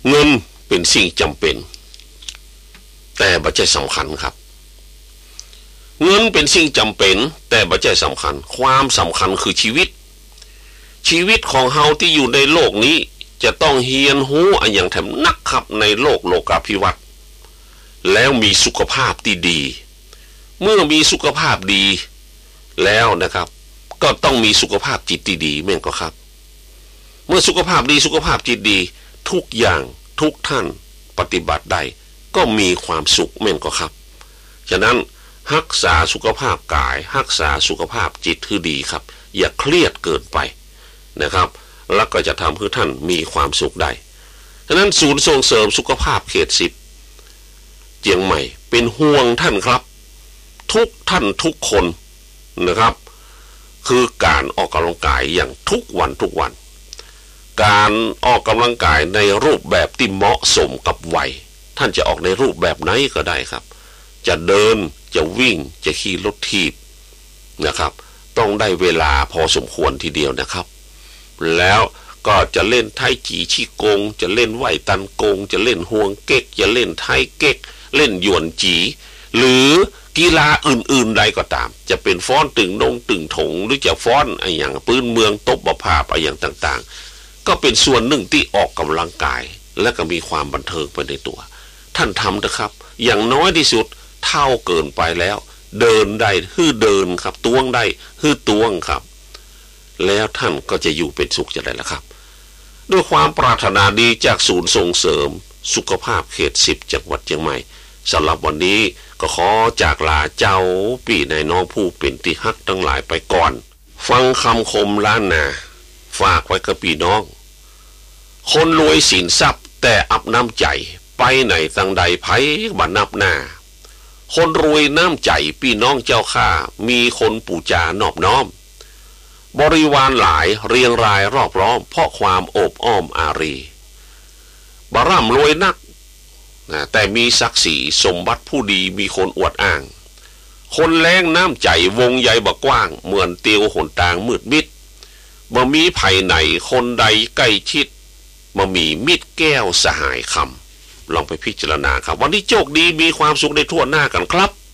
เงินเป็นสิ่งจำเป็นแต่ปัจจัยสำคัญครับเงินเป็นสิ่งจำเป็นแต่ปัจจัยสำคัญความสำคัญคือชีวิตของเฮาที่อยู่ในโลกนี้จะต้องเฮียนหูอันอย่างแถมนักครับในโลกาภิวัตน์แล้วมีสุขภาพที่ดีเมื่อมีสุขภาพดีแล้วนะครับก็ต้องมีสุขภาพจิตที่ดีแม่นก็ครับเมื่อสุขภาพดีสุขภาพจิตดีทุกอย่างทุกท่านปฏิบัติได้ก็มีความสุขแม่นก็ครับฉะนั้นรักษาสุขภาพกายรักษาสุขภาพจิตให้ดีครับอย่าเครียดเกินไปนะครับแล้วก็จะทำให้ท่านมีความสุขได้ฉะนั้นศูนย์ส่งเสริมสุขภาพเขต10เชียงใหม่เป็นห่วงท่านครับทุกท่านทุกคนนะครับคือการออกกำลังกายอย่างทุกวันการออกกำลังกายในรูปแบบที่เหมาะสมกับวัยท่านจะออกในรูปแบบไหนก็ได้ครับจะเดินจะวิ่งจะขี่รถถีบนะครับต้องได้เวลาพอสมควรทีเดียวนะครับแล้วก็จะเล่นไทจีชี่กงจะเล่นไหวตันกงจะเล่นห่วงเก๊กจะเล่นไทเก๊กเล่นหยวนจีหรือกีฬาอื่นๆใดก็ตามจะเป็นฟ้อนตึงถงหรือจะฟ้อนอะไรอย่างปืนเมืองตบประภาพอะไรอย่างต่างๆก็เป็นส่วนหนึ่งที่ออกกำลังกายและก็มีความบันเทิงไปในตัวท่านทำนะครับอย่างน้อยที่สุดเท่าเกินไปแล้วเดินได้ฮื้อเดินครับตวงได้ฮื้อตวงครับแล้วท่านก็จะอยู่เป็นสุขจะได้ละครับด้วยความปรารถนาดีจากศูนย์ส่งเสริมสุขภาพเขต10จังหวัดเชียงใหม่สำหรับวันนี้ก็ขอจากลาเจ้าพี่นายน้องผู้เป็นที่ฮักทั้งหลายไปก่อนฟังคำคมล้านนาฝากไว้กับพี่น้องคนรวยสินทรัพย์แต่อับน้ำใจไปไหนทางใดไผบัดนับหน้าคนรวยน้ำใจพี่น้องเจ้าข้ามีคนปู่จานอบน้อมบริวารหลายเรียงรายรอบล้อมเพราะความโอบอ้อมอารีบร่ำรวยนักแต่มีศักดิ์ศรีสมบัติผู้ดีมีคนอวดอ้างคนแรงน้ำใจวงใหญ่บ่กว้างเหมือนเตียวหนทางมืดมิดบ่มีไผไหนคนใดใกล้ชิดบ่มีมิตรแก้วสหายคำลองไปพิจารณาครับวันนี้โชคดีมีความสุขในทั่วหน้ากันครับ